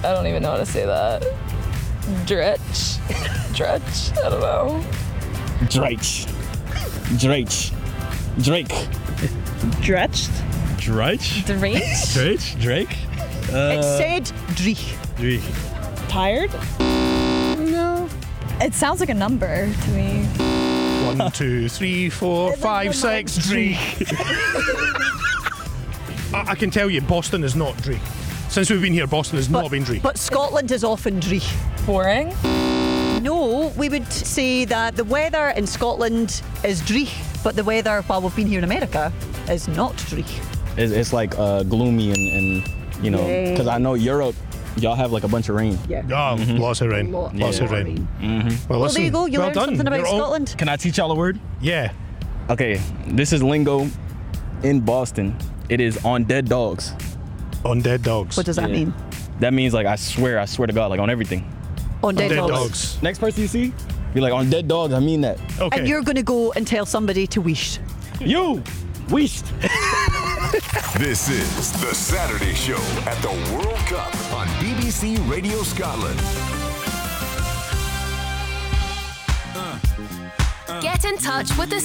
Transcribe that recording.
I don't even know how to say that. Dretch. Dretch. I don't know. Drake. Dretched. Drake? Drake? Drake? It said Drich. Drake. Tired? No. It sounds like a number to me. 1, 2, 3, 4, 5, 6, Drake. I can tell you, Boston is not Drake. Since we've been here, Boston has not been Drake. But Scotland is often Drich. Boring? No, we would say that the weather in Scotland is Drich, but the weather while we've been here in America is not Drich. It's like gloomy and you know, because I know Europe, y'all have like a bunch of rain. Yeah. Oh, lots of rain. Lots of rain. Well, Well, there you go. You learned done. something about You're all- Scotland. Can I teach y'all a word? Yeah. Okay, this is lingo in Boston. It is on dead dogs. On dead dogs. What does that mean? That means like I swear to God, like on everything. On dead, Dead dogs. dogs. Next person you see, be like, on dead dogs, I mean that. Okay. And you're going to go and tell somebody to wish. You, wished. This is The Saturday Show at the World Cup on BBC Radio Scotland. Get in touch with the